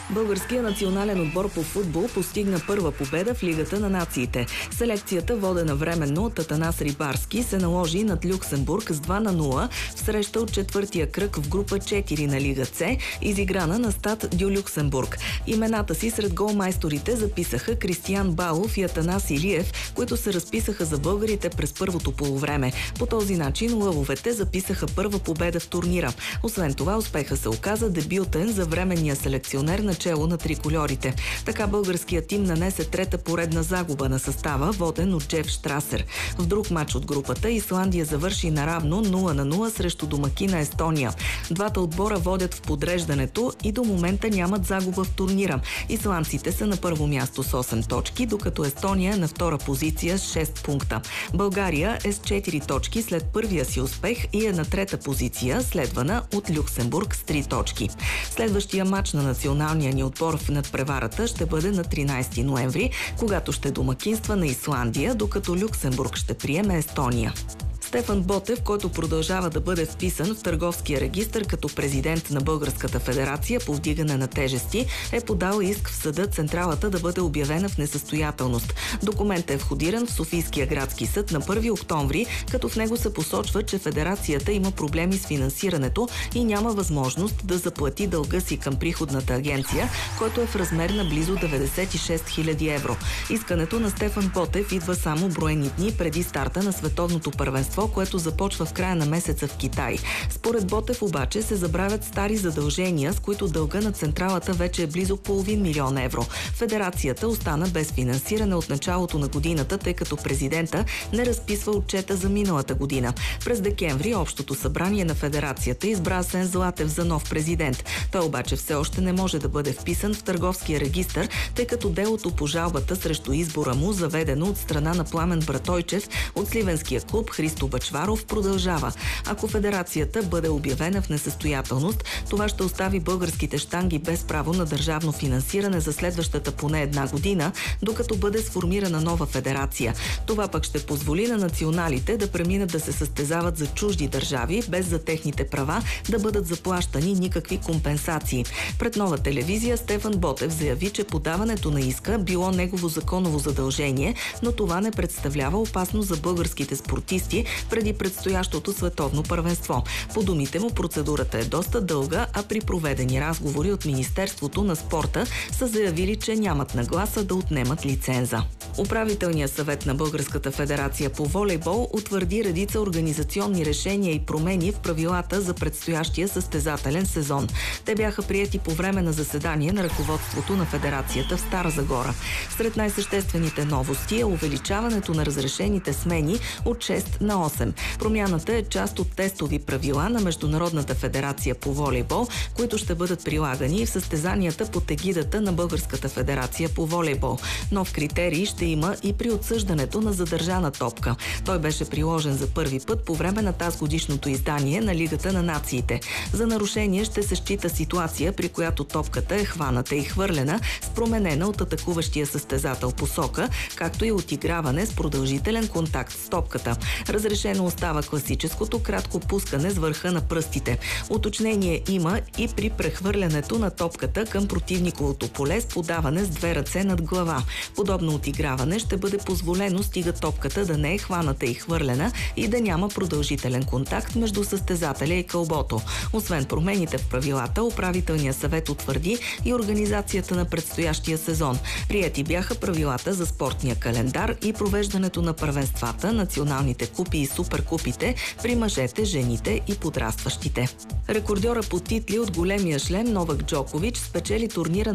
Българският национален отбор по футбол постигна първа победа в Лигата на нациите. Селекцията, водена временно от Атанас Рибарски, се наложи над Люксембург с 2-0 в среща от четвъртия кръг в група 4 на Лига С, изиграна на стад Дю Люксембург. Имената си сред голмайсторите записаха Кристиян Балов и Атанас Илиев, които се разписаха за българите през първото полувреме. По този начин лъвовете записаха първа победа в турнира. Освен това, успеха се оказа дебютен за временния селекционер начело на трикольорите. Така българският тим нанесе трета поредна загуба на състава, воден от Джеф Штрасер. В друг матч от групата Исландия завърши наравно 0-0 срещу домакина Естония. Двата отбора водят в подреждането и до момента нямат загуба в турнира. Исландците са на първо място с 8 точки, докато Естония е на втора позиция с 6 пункта. България е с 4 точки след първия си успех и е на трета позиция, следвана от Люксембург с 3 точки. Следващия матч на националния ни отбор в надпреварата ще бъде на 13 ноември, когато ще домакинства на Исландия, докато Люксембург ще приеме Естония. Стефан Ботев, който продължава да бъде вписан в търговския регистър като президент на Българската федерация по вдигане на тежести, е подал иск в съда централата да бъде обявена в несъстоятелност. Документът е входиран в Софийския градски съд на 1 октомври, като в него се посочва, че федерацията има проблеми с финансирането и няма възможност да заплати дълга си към приходната агенция, който е в размер на близо 96 000 евро. Искането на Стефан Ботев идва само броени дни преди старта на световното първенство, което започва в края на месеца в Китай. Според Ботев обаче се забравят стари задължения, с които дълга на централата вече е близо половин милион евро. Федерацията остана без финансиране от началото на годината, тъй като президента не разписва отчета за миналата година. През декември общото събрание на федерацията избра Асен Златев за нов президент. Той обаче все още не може да бъде вписан в търговския регистър, тъй като делото по жалбата срещу избора му, заведено от страна на Пламен Братойчев от сливенския клуб Христо Бачваров, продължава. Ако федерацията бъде обявена в несъстоятелност, това ще остави българските щанги без право на държавно финансиране за следващата поне една година, докато бъде сформирана нова федерация. Това пък ще позволи на националите да преминат да се състезават за чужди държави, без за техните права да бъдат заплащани никакви компенсации. Пред Нова телевизия Стефан Ботев заяви, че подаването на иска било негово законово задължение, но това не представлява опасност за българските спортисти преди предстоящото световно първенство. По думите му, процедурата е доста дълга, а при проведени разговори от Министерството на спорта са заявили, че нямат нагласа да отнемат лиценза. Управителният съвет на Българската федерация по волейбол утвърди редица организационни решения и промени в правилата за предстоящия състезателен сезон. Те бяха приети по време на заседание на ръководството на федерацията в Стара Загора. Сред най-съществените новости е увеличаването на разрешените смени от 6 на 8. Промяната е част от тестови правила на Международната федерация по волейбол, които ще бъдат прилагани в състезанията под егидата на Българската федерация по волейбол. Нов критерий ще има и при отсъждането на задържана топка. Той беше приложен за първи път по време на тазгодишното издание на Лигата на нациите. За нарушение ще се счита ситуация, при която топката е хваната и хвърлена с променена от атакуващия състезател посока, както и отиграване с продължителен контакт с топката. Разрешено остава класическото кратко пускане с върха на пръстите. Уточнение има и при прехвърлянето на топката към противниковото поле с подаване с две ръце над глава. Подобно отиграване ще бъде позволено, стига топката да не е хваната и хвърлена и да няма продължителен контакт между състезателя и кълбото. Освен промените в правилата, управителният съвет утвърди и организацията на предстоящия сезон. Приети бяха правилата за спортния календар и провеждането на първенствата, националните купи и суперкупите при мъжете, жените и подрастващите. Рекордьора по титли от големия шлем Новак Джокович спечели турнира